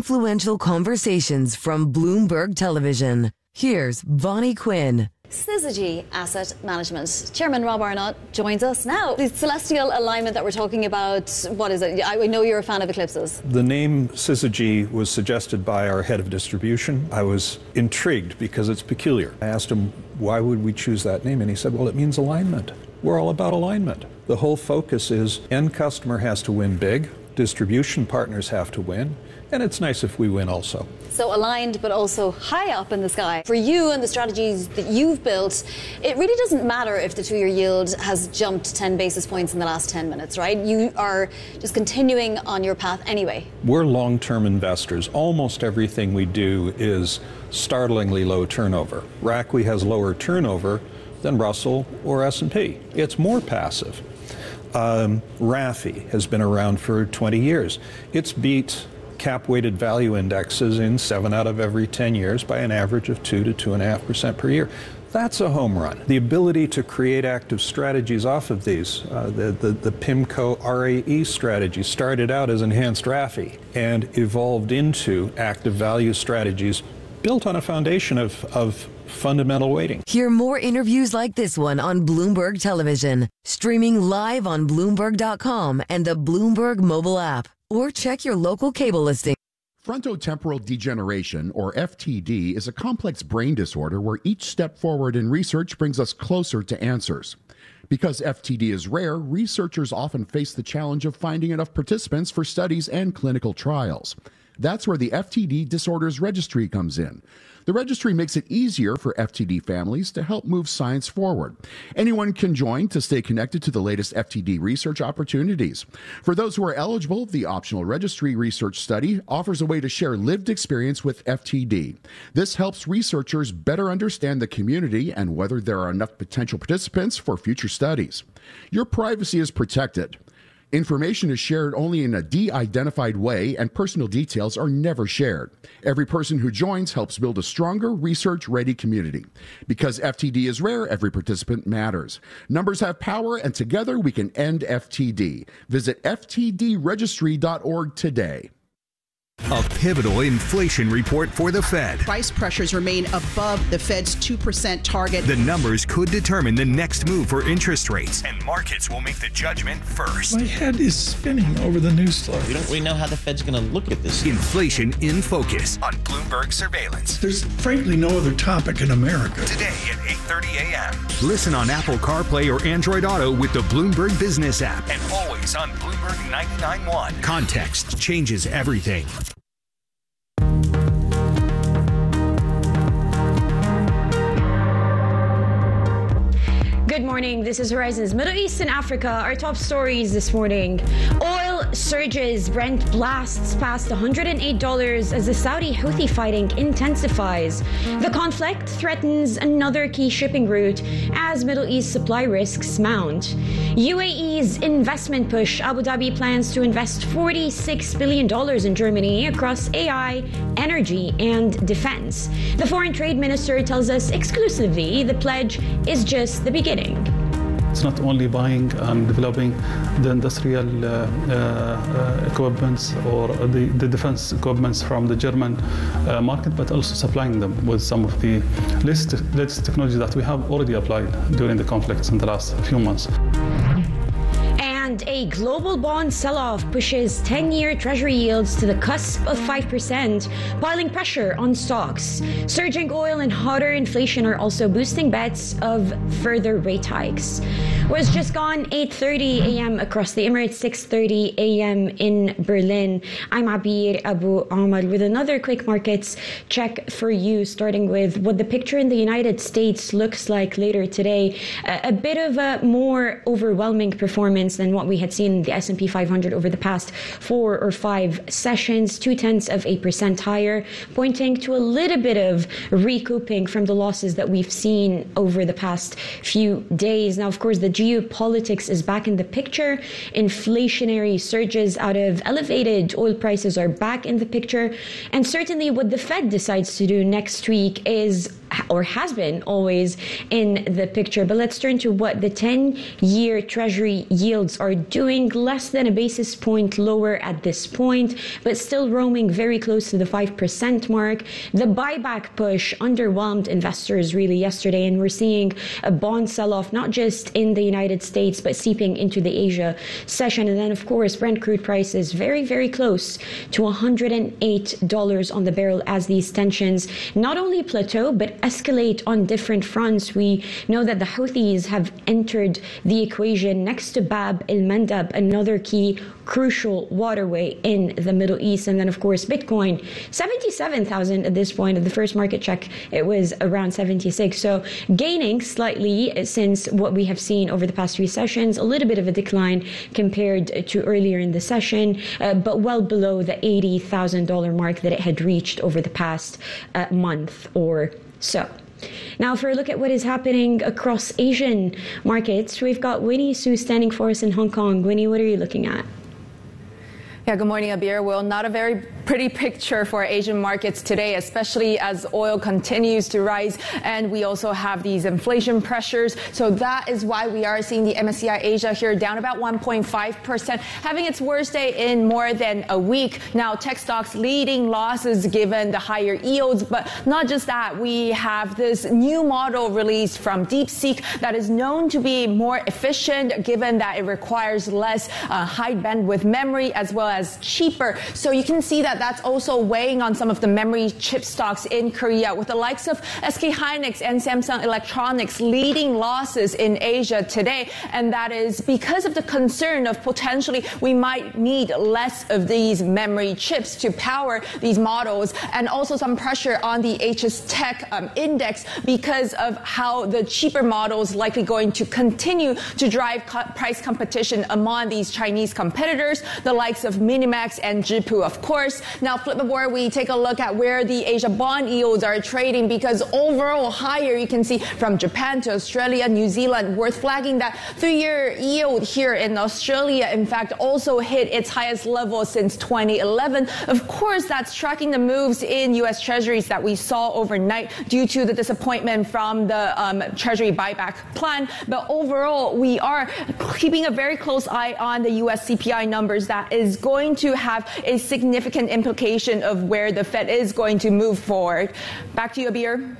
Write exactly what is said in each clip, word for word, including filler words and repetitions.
influential conversations from Bloomberg Television. Here's Bonnie Quinn. Syzygy Asset Management. Chairman Rob Arnott joins us now. The celestial alignment that we're talking about, what is it? I know you're a fan of eclipses. The name Syzygy was suggested by our head of distribution. I was intrigued because it's peculiar. I asked him, why would we choose that name? And he said, well, it means alignment. We're all about alignment. The whole focus is end customer has to win big, distribution partners have to win, and it's nice if we win also. So aligned, but also high up in the sky. For you and the strategies that you've built, it really doesn't matter if the two-year yield has jumped ten basis points in the last ten minutes, right? You are just continuing on your path anyway. We're long-term investors. Almost everything we do is startlingly low turnover. R A C W has lower turnover than Russell or S and P. It's more passive. Um, R A F I has been around for twenty years. It's beat cap-weighted value indexes in seven out of every ten years by an average of two to two point five percent per year. That's a home run. The ability to create active strategies off of these, uh, the, the, the PIMCO R A E strategy started out as enhanced R A F I and evolved into active value strategies built on a foundation of, of fundamental weighting. Hear more interviews like this one on Bloomberg Television, streaming live on Bloomberg dot com and the Bloomberg mobile app, or check your local cable listing. Frontotemporal degeneration, or F T D, is a complex brain disorder where each step forward in research brings us closer to answers. Because F T D is rare, researchers often face the challenge of finding enough participants for studies and clinical trials. That's where the F T D Disorders Registry comes in. The registry makes it easier for F T D families to help move science forward. Anyone can join to stay connected to the latest F T D research opportunities. For those who are eligible, the optional registry research study offers a way to share lived experience with F T D. This helps researchers better understand the community and whether there are enough potential participants for future studies. Your privacy is protected. Information is shared only in a de-identified way, and personal details are never shared. Every person who joins helps build a stronger, research-ready community. Because F T D is rare, every participant matters. Numbers have power, and together we can end F T D. Visit F T D registry dot org today. A pivotal inflation report for the Fed. Price pressures remain above the Fed's two percent target. The numbers could determine the next move for interest rates, and markets will make the judgment first. My head is spinning over the news story. We don't really know how the Fed's going to look at this. Inflation in Focus on Bloomberg Surveillance. There's frankly no other topic in America. Today at eight thirty a.m. Listen on Apple CarPlay or Android Auto with the Bloomberg Business app, and always on Bloomberg ninety-nine point one. Context changes everything. Good morning. This is Horizons Middle East and Africa. Our top stories this morning. Oil surges. Brent blasts past one hundred eight dollars as the Saudi Houthi fighting intensifies. The conflict threatens another key shipping route as Middle East supply risks mount. U A E's investment push. Abu Dhabi plans to invest forty-six billion dollars in Germany across A I, energy, and defense. The foreign trade minister tells us exclusively the pledge is just the beginning. It's not only buying and developing the industrial uh, uh, equipments or the, the defense equipments from the German uh, market, but also supplying them with some of the latest, latest technology that we have already applied during the conflicts in the last few months. And a global bond sell-off pushes ten-year Treasury yields to the cusp of five percent, piling pressure on stocks. Surging oil and hotter inflation are also boosting bets of further rate hikes. Well, it's just gone eight thirty a.m. across the Emirates, six thirty a.m. in Berlin. I'm Abir Abu Omar with another quick markets check for you, starting with what the picture in the United States looks like later today. A, a bit of a more overwhelming performance than what we had seen in the S and P five hundred over the past four or five sessions, two tenths of a percent higher, pointing to a little bit of recouping from the losses that we've seen over the past few days. Now, of course, the geopolitics is back in the picture. Inflationary surges out of elevated oil prices are back in the picture. And certainly what the Fed decides to do next week is, or has been always, in the picture. But let's turn to what the ten-year Treasury yields are doing. Less than a basis point lower at this point, but still roaming very close to the five percent mark. The buyback push underwhelmed investors really yesterday, and we're seeing a bond sell-off not just in the United States, but seeping into the Asia session. And then, of course, Brent crude prices very, very close to one hundred eight dollars on the barrel as these tensions not only plateau, but escalate on different fronts. We know that the Houthis have entered the equation next to Bab el-Mandab, another key crucial waterway in the Middle East. And then, of course, Bitcoin, seventy-seven thousand at this point. At the first market check, it was around seventy-six. So gaining slightly since what we have seen over the past three sessions, a little bit of a decline compared to earlier in the session, uh, but well below the eighty thousand dollars mark that it had reached over the past uh, month or so. Now, for a look at what is happening across Asian markets, we've got Winnie Su standing for us in Hong Kong. Winnie, what are you looking at? Yeah, good morning, Abir. Well, not a very pretty picture for Asian markets today, especially as oil continues to rise, and we also have these inflation pressures. So that is why we are seeing the M S C I Asia here down about one point five percent, having its worst day in more than a week. Now, tech stocks leading losses given the higher yields, but not just that. We have this new model released from DeepSeek that is known to be more efficient, given that it requires less uh, high bandwidth memory as well as cheaper. So you can see that that's also weighing on some of the memory chip stocks in Korea, with the likes of S K Hynix and Samsung Electronics leading losses in Asia today. And that is because of the concern of potentially we might need less of these memory chips to power these models, and also some pressure on the H S Tech um, index because of how the cheaper models likely going to continue to drive co- price competition among these Chinese competitors, the likes of Minimax and Zhipu, of course. Now, flip the board, we take a look at where the Asia bond yields are trading, because overall higher, you can see from Japan to Australia, New Zealand, worth flagging that three-year yield here in Australia, in fact, also hit its highest level since twenty eleven. Of course, that's tracking the moves in U S Treasuries that we saw overnight due to the disappointment from the um, Treasury buyback plan. But overall, we are keeping a very close eye on the U S C P I numbers. That is going to have a significant implication of where the Fed is going to move forward. Back to you, Abir.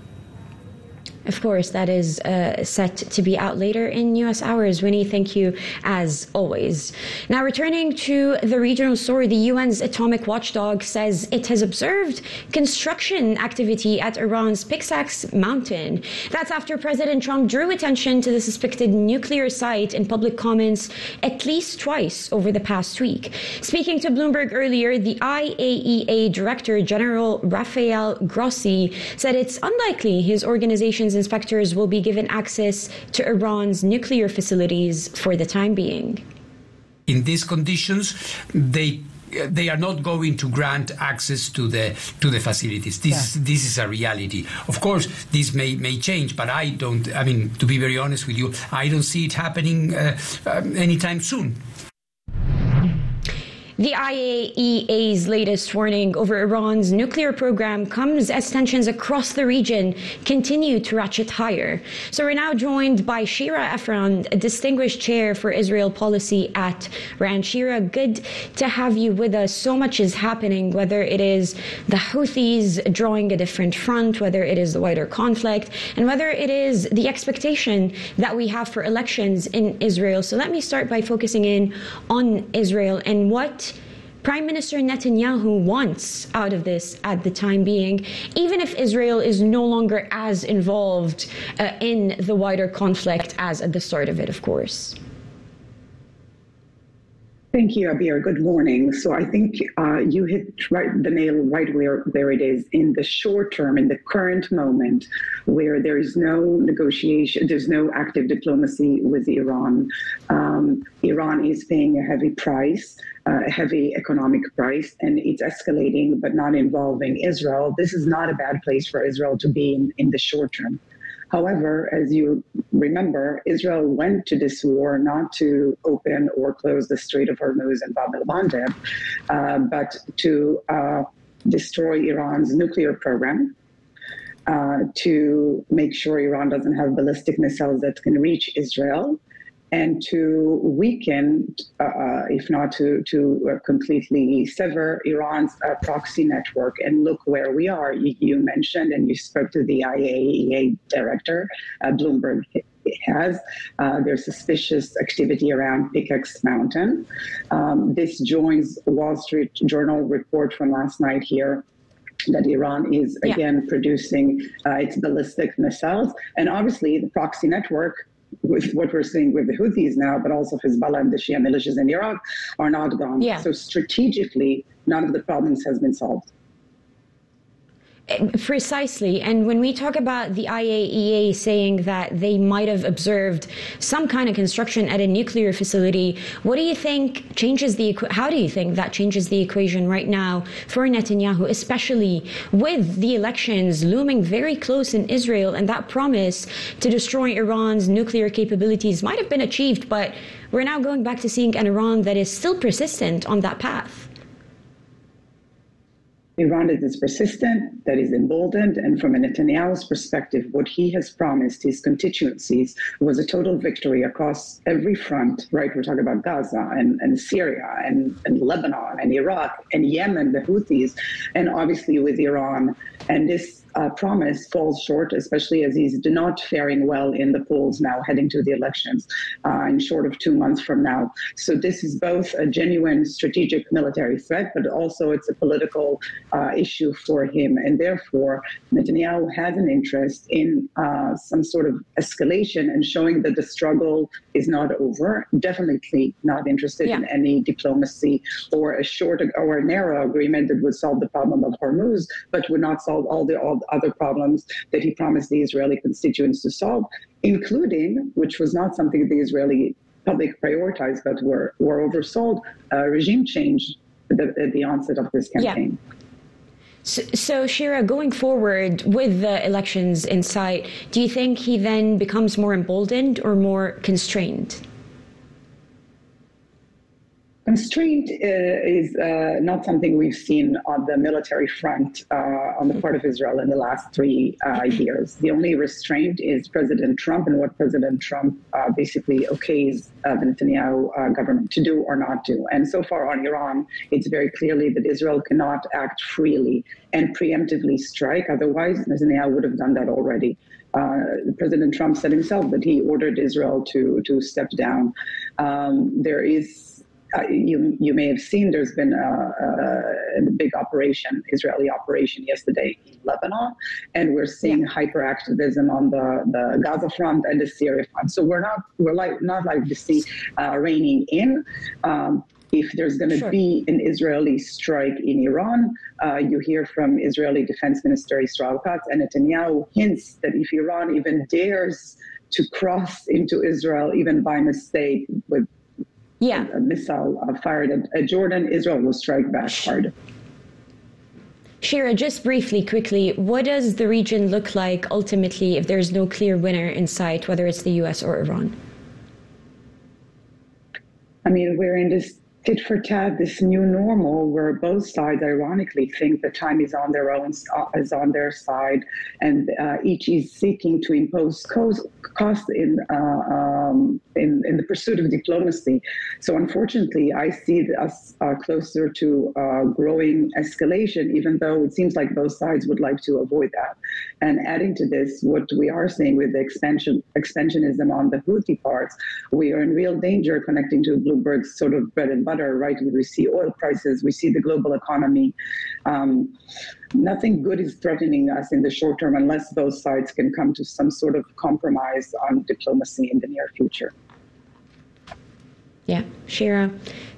Of course, that is uh, set to be out later in U S hours. Winnie, thank you as always. Now, returning to the regional story, the U N's atomic watchdog says it has observed construction activity at Iran's Pixax mountain. That's after President Trump drew attention to the suspected nuclear site in public comments at least twice over the past week. Speaking to Bloomberg earlier, the I A E A Director General Rafael Grossi said it's unlikely his organization's inspectors will be given access to Iran's nuclear facilities for the time being. In these conditions, they they are not going to grant access to the to the facilities. This yeah. this is a reality. Of course, this may may change, but I don't. I mean, to be very honest with you, I don't see it happening uh, um, anytime soon. The I A E A's latest warning over Iran's nuclear program comes as tensions across the region continue to ratchet higher. So we're now joined by Shira Efron, a distinguished chair for Israel policy at RAND. Shira, good to have you with us. So much is happening, whether it is the Houthis drawing a different front, whether it is the wider conflict, and whether it is the expectation that we have for elections in Israel. So let me start by focusing in on Israel and what Prime Minister Netanyahu wants out of this at the time being, even if Israel is no longer as involved uh, in the wider conflict as at the start of it, of course. Thank you, Abir. Good morning. So I think uh, you hit right, the nail right where, where it is in the short term, in the current moment, where there is no negotiation, there's no active diplomacy with Iran. Um, Iran is paying a heavy price, uh, a heavy economic price, and it's escalating, but not involving Israel. This is not a bad place for Israel to be in, in the short term. However, as you remember, Israel went to this war not to open or close the Strait of Hormuz and Bab el-Mandeb, uh, but to uh, destroy Iran's nuclear program, uh, to make sure Iran doesn't have ballistic missiles that can reach Israel, and to weaken, uh, if not to, to uh, completely sever Iran's uh, proxy network. And look where we are. You, you mentioned and you spoke to the I A E A director, uh, Bloomberg has. Uh, there's suspicious activity around Pickaxe Mountain. Um, this joins Wall Street Journal report from last night here that Iran is again yeah. producing uh, its ballistic missiles. And obviously the proxy network, with what we're seeing with the Houthis now, but also Hezbollah and the Shia militias in Iraq, are not gone. Yeah. So strategically, none of the problems has been solved. Precisely. And when we talk about the I A E A saying that they might have observed some kind of construction at a nuclear facility, what do you think changes the, how do you think that changes the equation right now for Netanyahu, especially with the elections looming very close in Israel, and that promise to destroy Iran's nuclear capabilities might have been achieved, but we're now going back to seeing an Iran that is still persistent on that path? Iran that is persistent, that is emboldened, and from a Netanyahu's perspective, what he has promised his constituencies was a total victory across every front, right? We're talking about Gaza and, and Syria and, and Lebanon and Iraq and Yemen, the Houthis, and obviously with Iran. And this uh, promise falls short, especially as he's not faring well in the polls now heading to the elections uh, in short of two months from now. So this is both a genuine strategic military threat, but also it's a political uh, issue for him. And therefore, Netanyahu has an interest in uh, some sort of escalation and showing that the struggle is not over. Definitely not interested yeah. in any diplomacy or a short or a narrow agreement that would solve the problem of Hormuz, but would not solve all the all the other problems that he promised the Israeli constituents to solve, including, which was not something the Israeli public prioritized, but were, were oversold, uh, regime change at the, at the onset of this campaign. Yeah. So, so, Shira, going forward with the elections in sight, do you think he then becomes more emboldened or more constrained? Constraint uh, is uh, not something we've seen on the military front uh, on the part of Israel in the last three uh, years. The only restraint is President Trump and what President Trump uh, basically okays uh, the Netanyahu uh, government to do or not do. And so far on Iran, it's very clearly that Israel cannot act freely and preemptively strike. Otherwise, Netanyahu would have done that already. Uh, President Trump said himself that he ordered Israel to, to step down. Um, there is Uh, you you may have seen there's been a, a, a big operation, Israeli operation yesterday in Lebanon, and we're seeing yeah. hyperactivism on the, the Gaza front and the Syria front. So we're not we're like not like to see uh, reining in. Um, if there's going to sure. be an Israeli strike in Iran, uh, you hear from Israeli Defense Minister Israel Katz, and Netanyahu hints that if Iran even dares to cross into Israel, even by mistake, with Yeah. a missile uh, fired at, at Jordan, Israel will strike back hard. Shira, just briefly, quickly, what does the region look like ultimately if there's no clear winner in sight, whether it's the U S or Iran? I mean, we're in this tit for tat, this new normal where both sides ironically think the time is on their own, is on their side, and uh, each is seeking to impose cost, cost in, uh, um, in in the pursuit of diplomacy. So unfortunately, I see us uh, closer to uh, growing escalation, even though it seems like both sides would like to avoid that. And adding to this, what we are seeing with the expansion expansionism on the Houthi parts, we are in real danger connecting to Bloomberg's sort of bread and butter, right? We see oil prices, we see the global economy. Um, nothing good is threatening us in the short term unless both sides can come to some sort of compromise on diplomacy in the near future. Yeah, Shira,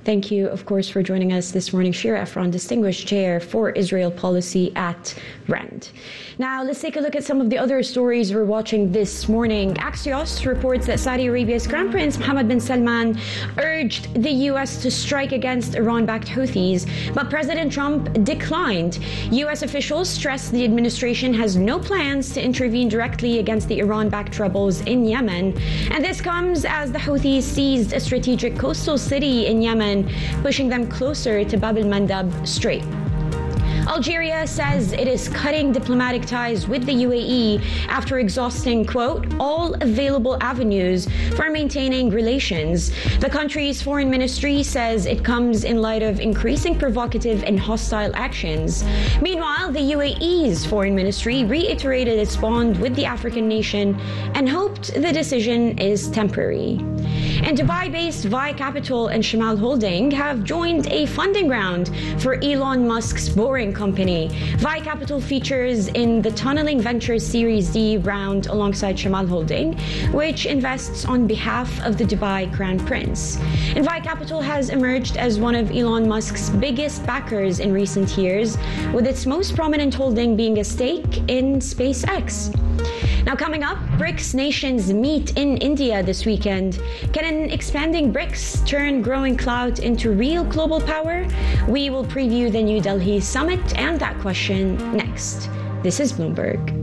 Thank you, of course, for joining us this morning. Shira Efron, Distinguished Chair for Israel Policy at RAND. Now, let's take a look at some of the other stories we're watching this morning. Axios reports that Saudi Arabia's Crown Prince Mohammed bin Salman urged the U S to strike against Iran-backed Houthis, but President Trump declined. U S officials stressed the administration has no plans to intervene directly against the Iran-backed rebels in Yemen. And this comes as the Houthis seized a strategic coastal city in Yemen, pushing them closer to Bab el-Mandab Strait. Algeria says it is cutting diplomatic ties with the U A E after exhausting, quote, all available avenues for maintaining relations. The country's foreign ministry says it comes in light of increasing provocative and hostile actions. Meanwhile, the U A E's foreign ministry reiterated its bond with the African nation and hoped the decision is temporary. And Dubai-based Vi Capital and Shamal Holding have joined a funding round for Elon Musk's Boring Company. Vi Capital features in the Tunneling Ventures Series D round alongside Shamal Holding, which invests on behalf of the Dubai Crown Prince. And Vi Capital has emerged as one of Elon Musk's biggest backers in recent years, with its most prominent holding being a stake in SpaceX. Now coming up, BRICS nations meet in India this weekend. Can an expanding BRICS turn growing clout into real global power? We will preview the New Delhi summit and that question next. This is Bloomberg.